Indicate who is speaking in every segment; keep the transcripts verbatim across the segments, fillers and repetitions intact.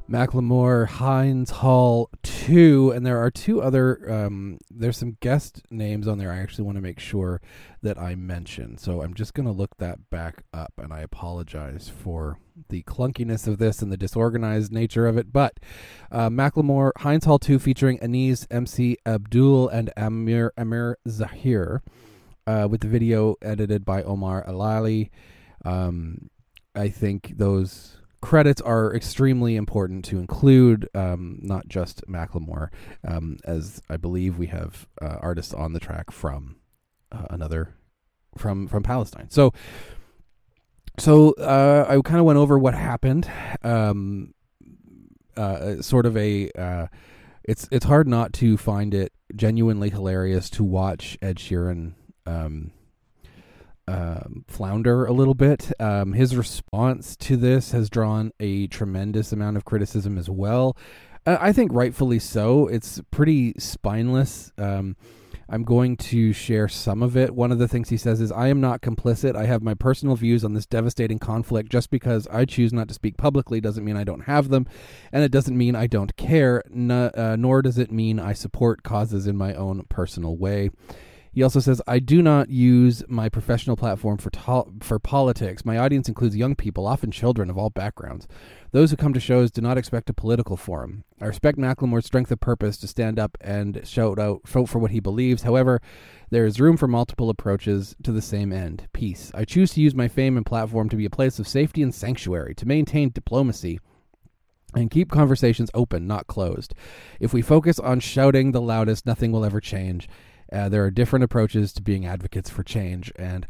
Speaker 1: Macklemore, Heinz Hall two, and there are two other, um, there's some guest names on there I actually want to make sure that I mention. So I'm just going to look that back up, and I apologize for the clunkiness of this and the disorganized nature of it. But uh, Macklemore, Heinz Hall two featuring Anis, M C Abdul, and Amir, Amir Zahir, uh, with the video edited by Omar Alali. Um, I think those credits are extremely important to include, um, not just Macklemore, um, as I believe we have uh, artists on the track from uh, another from from Palestine. So, so uh, I kind of went over what happened. Um, uh, sort of a, uh, it's it's hard not to find it genuinely hilarious to watch Ed Sheeran Um, Um, flounder a little bit. Um, his response to this has drawn a tremendous amount of criticism as well. Uh, I think rightfully so. It's pretty spineless. Um, I'm going to share some of it. One of the things he says is, I am not complicit. I have my personal views on this devastating conflict. Just because I choose not to speak publicly doesn't mean I don't have them, and it doesn't mean I don't care, n- uh, nor does it mean I support causes in my own personal way. He also says, I do not use my professional platform for to- for politics. My audience includes young people, often children of all backgrounds. Those who come to shows do not expect a political forum. I respect Macklemore's strength of purpose to stand up and shout out, vote for what he believes. However, there is room for multiple approaches to the same end, peace. I choose to use my fame and platform to be a place of safety and sanctuary, to maintain diplomacy and keep conversations open, not closed. If we focus on shouting the loudest, nothing will ever change. Uh, there are different approaches to being advocates for change. And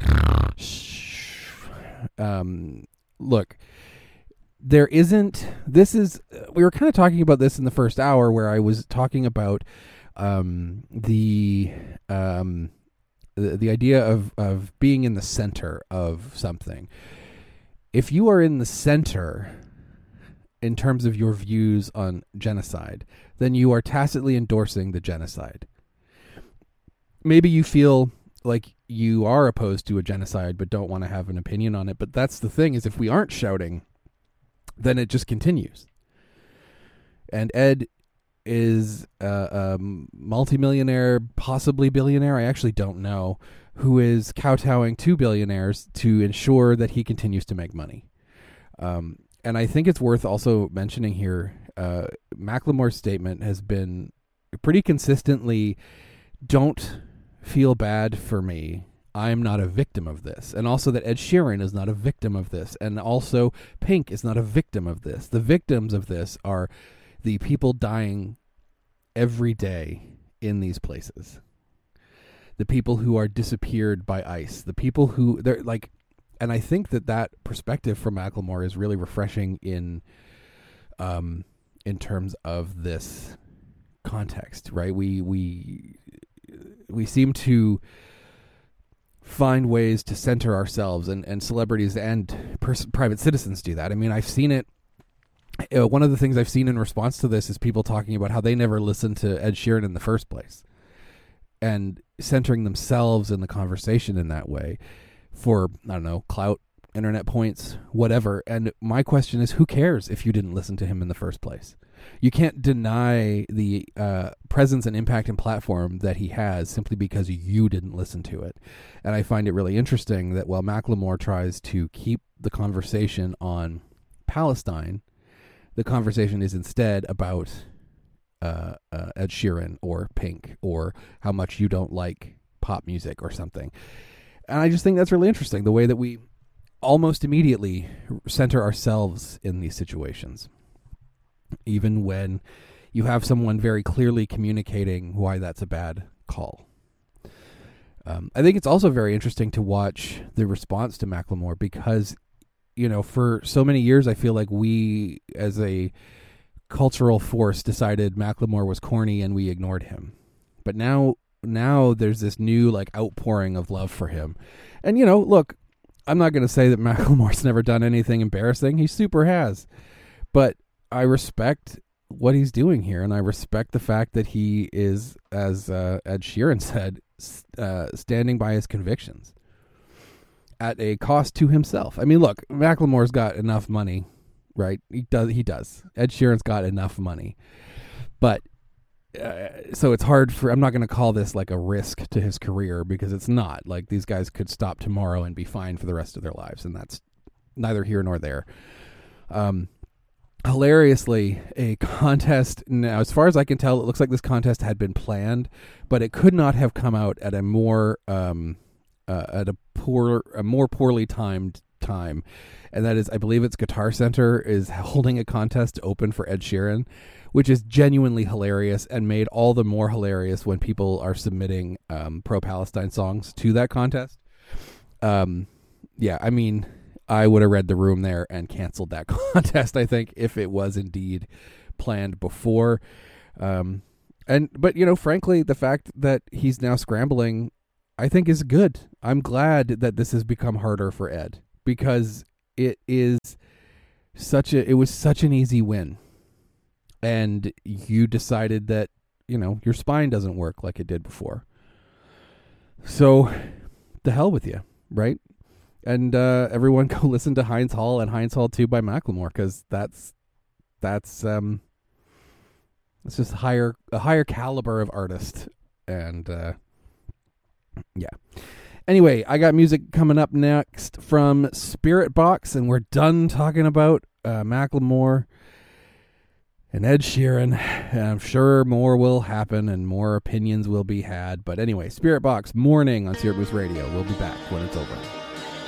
Speaker 1: um, look, there isn't, this is, we were kind of talking about this in the first hour where I was talking about um, the, um, the the idea of, of being in the center of something. If you are in the center in terms of your views on genocide, then you are tacitly endorsing the genocide. Maybe you feel like you are opposed to a genocide but don't want to have an opinion on it. But that's the thing, is if we aren't shouting, then it just continues. And Ed is a, a multimillionaire, possibly billionaire, I actually don't know, who is kowtowing to billionaires to ensure that he continues to make money. Um, and I think it's worth also mentioning here, uh, Macklemore's statement has been pretty consistently, don't feel bad for me. I'm not a victim of this. And also that Ed Sheeran is not a victim of this. And also Pink is not a victim of this. The victims of this are the people dying every day in these places. The people who are disappeared by ICE. The people who, they're like, and I think that that perspective from Macklemore is really refreshing in, um, in terms of this context, right? We, we, we seem to find ways to center ourselves, and, and celebrities and pers- private citizens do that. I mean, I've seen it. Uh, one of the things I've seen in response to this is people talking about how they never listened to Ed Sheeran in the first place, and centering themselves in the conversation in that way for, I don't know, clout, internet points, whatever. And my question is, who cares if you didn't listen to him in the first place? You can't deny the uh, presence and impact and platform that he has simply because you didn't listen to it. And I find it really interesting that while Macklemore tries to keep the conversation on Palestine, the conversation is instead about uh, uh, Ed Sheeran or Pink or how much you don't like pop music or something. And I just think that's really interesting, the way that we almost immediately center ourselves in these situations. Even when you have someone very clearly communicating why that's a bad call. Um, I think it's also very interesting to watch the response to Macklemore because, you know, for so many years, I feel like we as a cultural force decided Macklemore was corny and we ignored him. But now, now there's this new like outpouring of love for him. And, you know, look, I'm not going to say that Macklemore's never done anything embarrassing. He super has. But I respect what he's doing here, and I respect the fact that he is, as uh, Ed Sheeran said, uh, standing by his convictions at a cost to himself. I mean, look, Macklemore's got enough money right? He does. He does. Ed Sheeran's got enough money, but uh, so it's hard for. I'm not going to call this like a risk to his career because it's not. Like these guys could stop tomorrow and be fine for the rest of their lives, and that's neither here nor there. Um, hilariously, a contest now, as far as I can tell, it looks like this contest had been planned, but it could not have come out at a more um, uh, at a poor, a more poorly timed time, and that is, I believe it's Guitar Center is holding a contest open for Ed Sheeran, which is genuinely hilarious and made all the more hilarious when people are submitting um, pro-Palestine songs to that contest. Um, yeah, I mean, I would have read the room there and canceled that contest, I think, if it was indeed planned before. Um, and but, you know, frankly, the fact that he's now scrambling, I think is good. I'm glad that this has become harder for Ed because it is such a, it was such an easy win. And you decided that, you know, your spine doesn't work like it did before. So, the hell with you, right? And uh, everyone go listen to Heinz Hall and Heinz Hall two by Macklemore because that's that's um it's just higher a higher caliber of artist. And uh, yeah. Anyway, I got music coming up next from Spirit Box, and we're done talking about uh, Macklemore and Ed Sheeran. And I'm sure more will happen and more opinions will be had. But anyway, Spirit Box, Morning on Syracuse Radio. We'll be back when it's over.